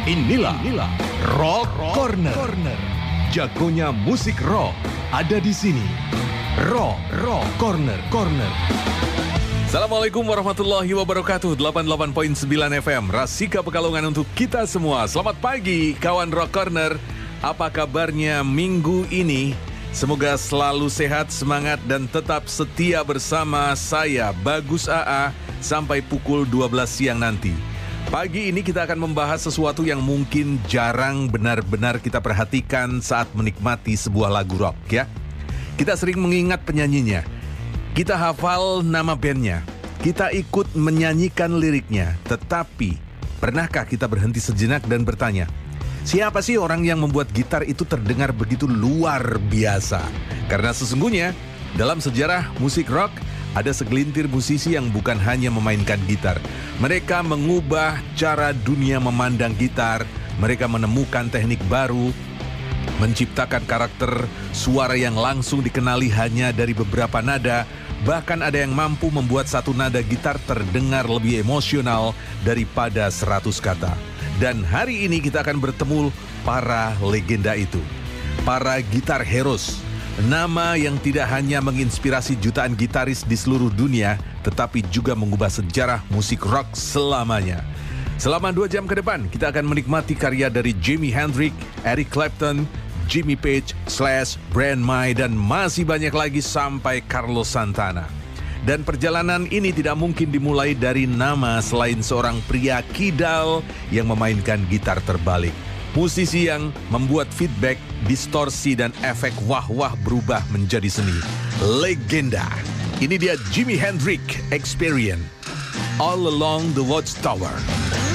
Inilah Rock Corner. Jagonya musik rock ada di sini. Rock Corner. Assalamualaikum warahmatullahi wabarakatuh. 88.9 FM Rasika Pekalongan untuk kita semua. Selamat pagi kawan Rock Corner. Apa kabarnya minggu ini? Semoga selalu sehat, semangat dan tetap setia bersama saya Bagus AA sampai pukul 12 siang nanti. Pagi ini kita akan membahas sesuatu yang mungkin jarang benar-benar kita perhatikan saat menikmati sebuah lagu rock ya. Kita sering mengingat penyanyinya. Kita hafal nama bandnya, kita ikut menyanyikan liriknya. Tetapi, pernahkah kita berhenti sejenak dan bertanya, siapa sih orang yang membuat gitar itu terdengar begitu luar biasa? Karena sesungguhnya, dalam sejarah musik rock, ada segelintir musisi yang bukan hanya memainkan gitar. Mereka mengubah cara dunia memandang gitar, mereka menemukan teknik baru, menciptakan karakter suara yang langsung dikenali hanya dari beberapa nada. Bahkan ada yang mampu membuat satu nada gitar terdengar lebih emosional daripada 100 kata. Dan hari ini kita akan bertemu para legenda itu, para gitar heroes. Nama yang tidak hanya menginspirasi jutaan gitaris di seluruh dunia, tetapi juga mengubah sejarah musik rock selamanya. Selama 2 jam ke depan, kita akan menikmati karya dari Jimi Hendrix, Eric Clapton, Jimmy Page, Slash, Brian May, dan masih banyak lagi sampai Carlos Santana. Dan perjalanan ini tidak mungkin dimulai dari nama selain seorang pria kidal yang memainkan gitar terbalik. Musisi yang membuat feedback, distorsi, dan efek wah-wah berubah menjadi seni. Legenda. Ini dia Jimi Hendrix Experience. All Along the Watchtower.